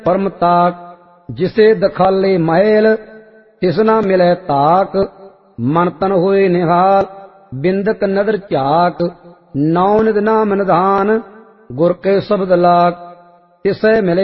परम ताक, जिसे दखाले महल तिस न मिलै ताक। मन तन होए निहाल, बिंदक नदर झाक। नौ निध नाम निधान, गुर के शब्द लाग, तिसै मिले